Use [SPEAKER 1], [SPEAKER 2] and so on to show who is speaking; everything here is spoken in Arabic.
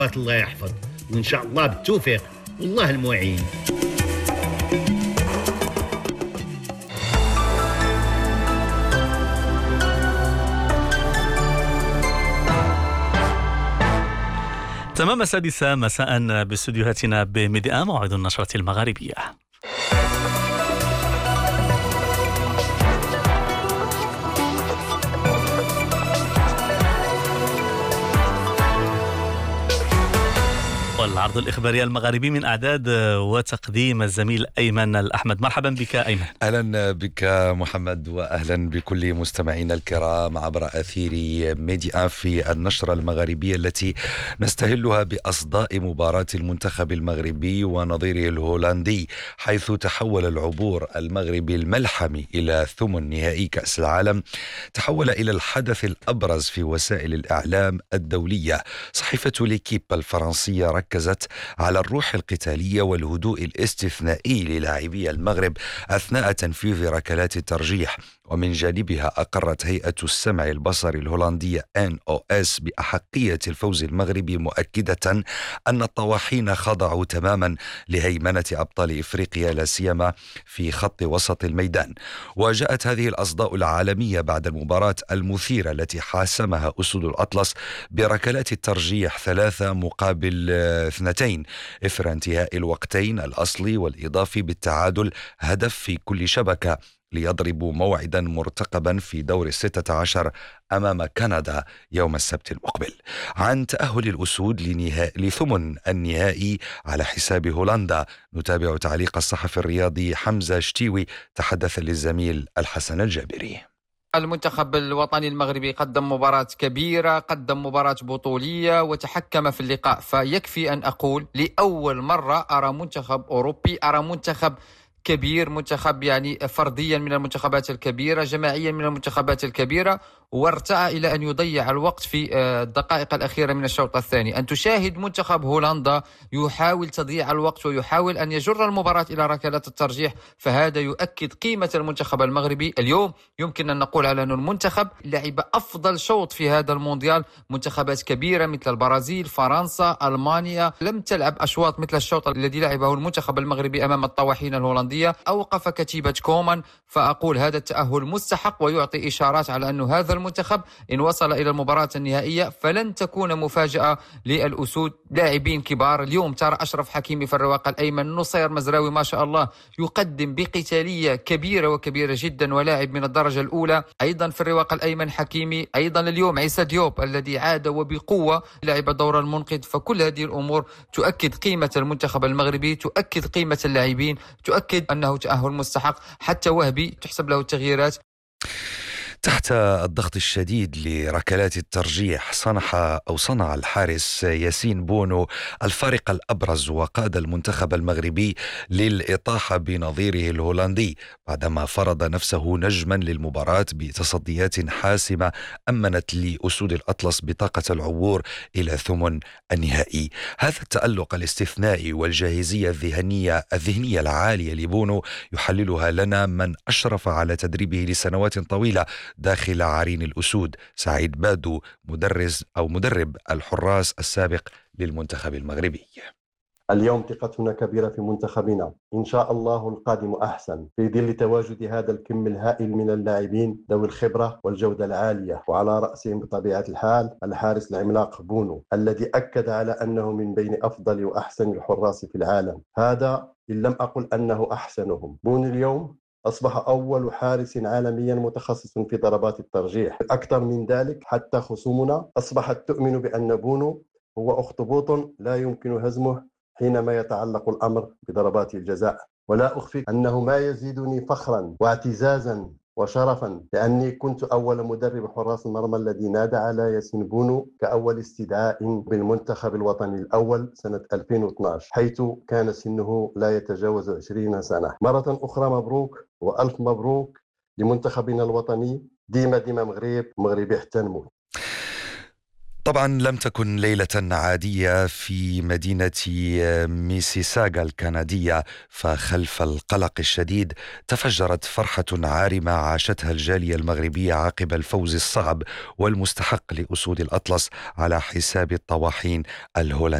[SPEAKER 1] الله يحفظ، وإن شاء الله بالتوفيق والله المعين.
[SPEAKER 2] تمام 6 مساء باستديوهاتنا بميديا موعد النشرة المغاربية. والعرض الإخباري المغاربي من إعداد وتقديم الزميل أيمن الأحمد. مرحبا بك أيمن.
[SPEAKER 3] أهلا بك محمد، وأهلا بكل مستمعينا الكرام عبر أثير ميديا في النشرة المغاربية التي نستهلها بأصداء مباراة المنتخب المغربي ونظيره الهولندي، حيث تحول العبور المغربي الملحمي إلى ثمن نهائي كأس العالم، تحول إلى الحدث الأبرز في وسائل الإعلام الدولية. صحيفة ليكيب الفرنسية ركزت على الروح القتالية والهدوء الاستثنائي للاعبي المغرب أثناء تنفيذ ركلات الترجيح. ومن جانبها أقرت هيئة السمع البصري الهولندية NOS بأحقية الفوز المغربي، مؤكدة أن الطواحين خضعوا تماما لهيمنة أبطال إفريقيا، لا سيما في خط وسط الميدان. وجاءت هذه الأصداء العالمية بعد المباراة المثيرة التي حاسمها أسود الأطلس بركلات الترجيح 3-2 إثر انتهاء الوقتين الأصلي والإضافي بالتعادل هدف في كل شبكة، ليضربوا موعدا مرتقبا في دور 16 أمام كندا يوم السبت المقبل. عن تأهل الأسود لثمن النهائي على حساب هولندا، نتابع تعليق الصحفي الرياضي حمزة شتيوي تحدث للزميل الحسن الجابري.
[SPEAKER 4] المنتخب الوطني المغربي قدم مباراة كبيرة، قدم مباراة بطولية وتحكم في اللقاء. فيكفي أن أقول لأول مرة أرى منتخب أوروبي، أرى منتخب كبير، منتخب يعني فرديا من المنتخبات الكبيرة، جماعيا من المنتخبات الكبيرة، وارتأى إلى أن يضيع الوقت في الدقائق الأخيرة من الشوط الثاني. أن تشاهد منتخب هولندا يحاول تضييع الوقت ويحاول أن يجر المباراة إلى ركلات الترجيح، فهذا يؤكد قيمة المنتخب المغربي. اليوم يمكن أن نقول على أن المنتخب لعب أفضل شوط في هذا المونديال. منتخبات كبيرة مثل البرازيل، فرنسا، ألمانيا لم تلعب أشواط مثل الشوط الذي لعبه المنتخب المغربي أمام الطواحين الهولندية. أوقف كتيبة كومان، فأقول هذا التأهل مستحق ويعطي إشارات على أن هذا المنتخب إن وصل إلى المباراة النهائية فلن تكون مفاجأة للأسود. لاعبين كبار اليوم، ترى أشرف حكيمي في الرواق الأيمن، نصير مزراوي ما شاء الله يقدم بقتالية كبيرة وكبيرة جدا ولاعب من الدرجة الأولى. أيضا في الرواق الأيمن حكيمي، أيضا اليوم عيسى ديوب الذي عاد وبقوة لعب دور المنقذ. فكل هذه الأمور تؤكد قيمة المنتخب المغربي، تؤكد قيمة اللاعبين، تؤكد أنه تأهل مستحق. حتى وهبي تحسب له التغييرات.
[SPEAKER 3] تحت الضغط الشديد لركلات الترجيح صنع الحارس ياسين بونو الفارق الأبرز، وقاد المنتخب المغربي للإطاحة بنظيره الهولندي بعدما فرض نفسه نجما للمباراة بتصديات حاسمة أمنت لأسود الأطلس بطاقة العبور إلى ثمن النهائي. هذا التألق الاستثنائي والجاهزية الذهنية العالية لبونو يحللها لنا من أشرف على تدريبه لسنوات طويلة داخل عرين الأسود، سعيد بادو، مدرب الحراس السابق للمنتخب المغربي.
[SPEAKER 5] اليوم ثقتنا كبيرة في منتخبنا، إن شاء الله القادم أحسن في ظل تواجد هذا الكم الهائل من اللاعبين ذوي الخبرة والجودة العالية، وعلى رأسهم بطبيعة الحال الحارس العملاق بونو الذي أكد على أنه من بين أفضل وأحسن الحراس في العالم، هذا إن لم أقل أنه أحسنهم. بونو اليوم أصبح أول حارس عالميا متخصص في ضربات الترجيح. أكثر من ذلك، حتى خصومنا أصبحت تؤمن بأن بونو هو أخطبوط لا يمكن هزمه حينما يتعلق الأمر بضربات الجزاء. ولا أخفي أنه ما يزيدني فخرا واعتزازا وشرفا لأني كنت أول مدرب حراس المرمى الذي نادى على ياسين بونو كأول استدعاء بالمنتخب الوطني الأول سنة 2012، حيث كان سنه لا يتجاوز 20 سنة. مرة أخرى مبروك وألف مبروك لمنتخبنا الوطني. ديما مغرب حتى نموت.
[SPEAKER 3] طبعا لم تكن ليلة عادية في مدينة ميسيساغا الكندية، فخلف القلق الشديد تفجرت فرحة عارمة عاشتها الجالية المغربية عقب الفوز الصعب والمستحق لأسود الأطلس على حساب الطواحين الهولنديين.